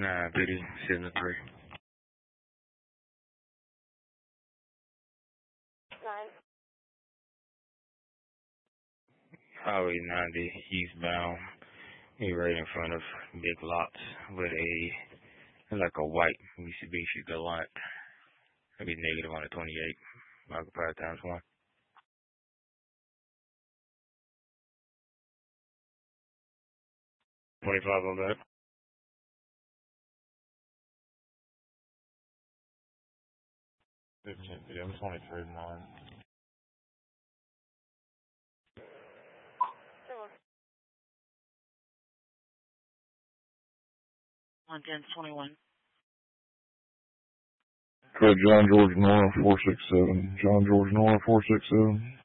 95073. 9. Highway 90 eastbound. He right in front of Big Lots with like a white Mitsubishi Galant. Maybe negative on the 28. Occupied times 1. 25 on that. Yeah, I'm 23 9. 11021. John George Nora 467. John George Nora 467.